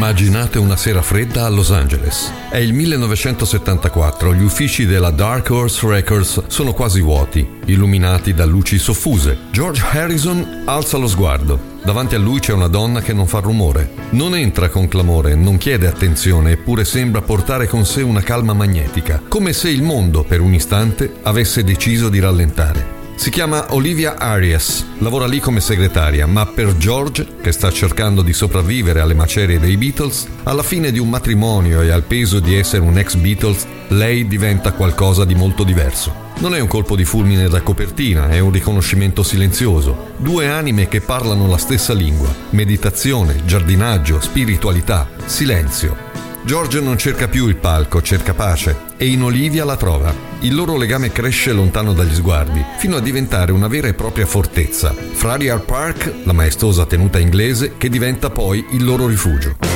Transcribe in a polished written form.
Immaginate una sera fredda a Los Angeles. È il 1974, gli uffici della Dark Horse Records sono quasi vuoti, illuminati da luci soffuse. George Harrison alza lo sguardo. Davanti a lui c'è una donna che non fa rumore. Non entra con clamore, non chiede attenzione, eppure sembra portare con sé una calma magnetica, come se il mondo, per un istante, avesse deciso di rallentare. Si chiama Olivia Arias, lavora lì come segretaria, ma per George, che sta cercando di sopravvivere alle macerie dei Beatles, alla fine di un matrimonio e al peso di essere un ex Beatles, lei diventa qualcosa di molto diverso. Non è un colpo di fulmine da copertina, è un riconoscimento silenzioso. Due anime che parlano la stessa lingua. Meditazione, giardinaggio, spiritualità, silenzio. George non cerca più il palco, cerca pace, e in Olivia la trova. Il loro legame cresce lontano dagli sguardi, fino a diventare una vera e propria fortezza. Farrier Park, la maestosa tenuta inglese, che diventa poi il loro rifugio.